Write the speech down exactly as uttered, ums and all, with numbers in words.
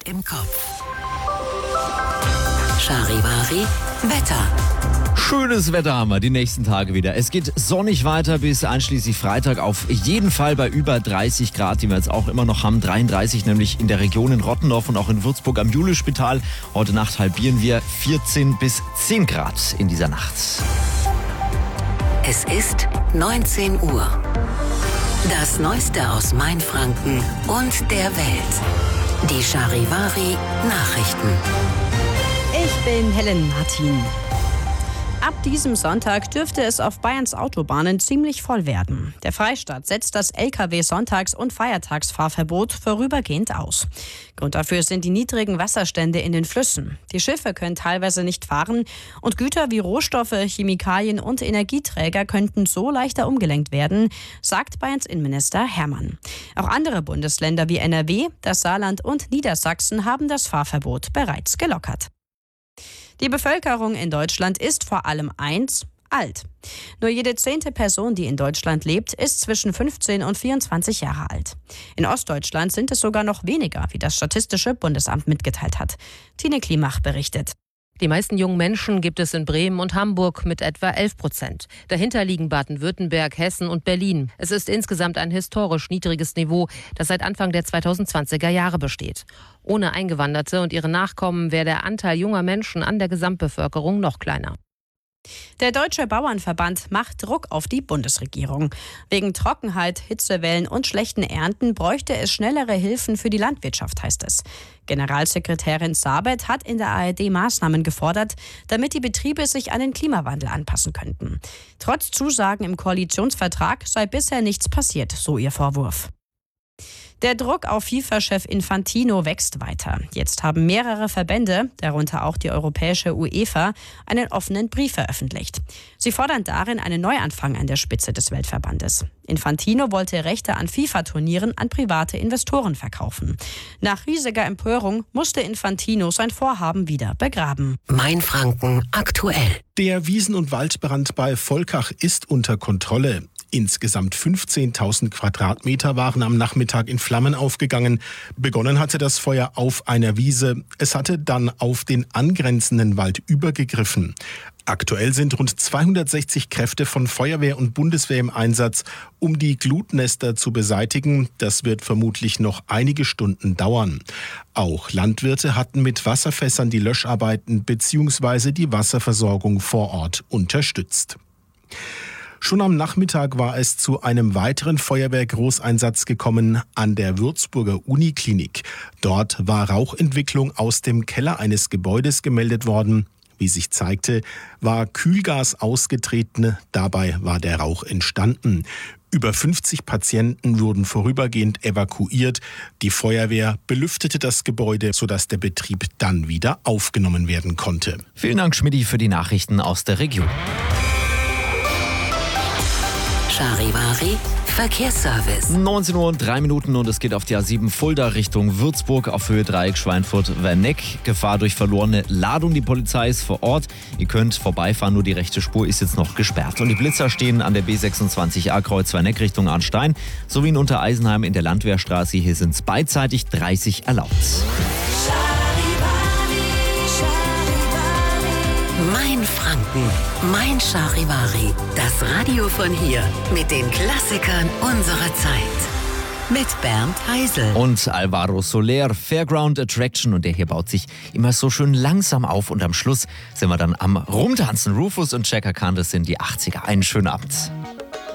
bleibt im Kopf. Charivari Wetter. Schönes Wetter haben wir die nächsten Tage wieder. Es geht sonnig weiter bis einschließlich Freitag, auf jeden Fall bei über dreißig Grad, die wir jetzt auch immer noch haben. dreiunddreißig nämlich in der Region in Rottendorf und auch in Würzburg am Juliusspital. Heute Nacht halbieren wir vierzehn bis zehn Grad in dieser Nacht. Es ist neunzehn Uhr. Das Neueste aus Mainfranken und der Welt. Die Charivari Nachrichten. Ich bin Helen Martin. Ab diesem Sonntag dürfte es auf Bayerns Autobahnen ziemlich voll werden. Der Freistaat setzt das L K W-Sonntags- und Feiertagsfahrverbot vorübergehend aus. Grund dafür sind die niedrigen Wasserstände in den Flüssen. Die Schiffe können teilweise nicht fahren und Güter wie Rohstoffe, Chemikalien und Energieträger könnten so leichter umgelenkt werden, sagt Bayerns Innenminister Hermann. Auch andere Bundesländer wie N R W, das Saarland und Niedersachsen haben das Fahrverbot bereits gelockert. Die Bevölkerung in Deutschland ist vor allem eins, alt. Nur jede zehnte Person, die in Deutschland lebt, ist zwischen fünfzehn und vierundzwanzig Jahre alt. In Ostdeutschland sind es sogar noch weniger, wie das Statistische Bundesamt mitgeteilt hat. Tine Klimach berichtet. Die meisten jungen Menschen gibt es in Bremen und Hamburg mit etwa elf Prozent. Dahinter liegen Baden-Württemberg, Hessen und Berlin. Es ist insgesamt ein historisch niedriges Niveau, das seit Anfang der zweitausendzwanziger Jahre besteht. Ohne Eingewanderte und ihre Nachkommen wäre der Anteil junger Menschen an der Gesamtbevölkerung noch kleiner. Der Deutsche Bauernverband macht Druck auf die Bundesregierung. Wegen Trockenheit, Hitzewellen und schlechten Ernten bräuchte es schnellere Hilfen für die Landwirtschaft, heißt es. Generalsekretärin Sabet hat in der A R D Maßnahmen gefordert, damit die Betriebe sich an den Klimawandel anpassen könnten. Trotz Zusagen im Koalitionsvertrag sei bisher nichts passiert, so ihr Vorwurf. Der Druck auf FIFA-Chef Infantino wächst weiter. Jetzt haben mehrere Verbände, darunter auch die europäische UEFA, einen offenen Brief veröffentlicht. Sie fordern darin einen Neuanfang an der Spitze des Weltverbandes. Infantino wollte Rechte an FIFA-Turnieren an private Investoren verkaufen. Nach riesiger Empörung musste Infantino sein Vorhaben wieder begraben. Mainfranken aktuell. Der Wiesen- und Waldbrand bei Volkach ist unter Kontrolle. Insgesamt fünfzehntausend Quadratmeter waren am Nachmittag in Flammen aufgegangen. Begonnen hatte das Feuer auf einer Wiese. Es hatte dann auf den angrenzenden Wald übergegriffen. Aktuell sind rund zweihundertsechzig Kräfte von Feuerwehr und Bundeswehr im Einsatz, um die Glutnester zu beseitigen. Das wird vermutlich noch einige Stunden dauern. Auch Landwirte hatten mit Wasserfässern die Löscharbeiten bzw. die Wasserversorgung vor Ort unterstützt. Schon am Nachmittag war es zu einem weiteren Feuerwehr-Großeinsatz gekommen an der Würzburger Uniklinik. Dort war Rauchentwicklung aus dem Keller eines Gebäudes gemeldet worden. Wie sich zeigte, war Kühlgas ausgetreten. Dabei war der Rauch entstanden. Über fünfzig Patienten wurden vorübergehend evakuiert. Die Feuerwehr belüftete das Gebäude, sodass der Betrieb dann wieder aufgenommen werden konnte. Vielen Dank, Schmidti, für die Nachrichten aus der Region. Charivari Verkehrsservice. neunzehn Uhr und drei Minuten und es geht auf die A sieben Fulda Richtung Würzburg auf Höhe Dreieck Schweinfurt-Werneck. Gefahr durch verlorene Ladung. Die Polizei ist vor Ort. Ihr könnt vorbeifahren, nur die rechte Spur ist jetzt noch gesperrt. Und die Blitzer stehen an der B sechsundzwanzig A Kreuz Werneck Richtung Arnstein sowie in Untereisenheim in der Landwehrstraße. Hier sind es beidseitig dreißig erlaubt. Mainfranken, mein Charivari. Das Radio von hier mit den Klassikern unserer Zeit. Mit Bernd Heisel. Und Alvaro Soler, Fairground Attraction. Und der hier baut sich immer so schön langsam auf. Und am Schluss sind wir dann am Rumtanzen. Rufus und Chaka Khan, das sind die achtziger. Einen schönen Abend.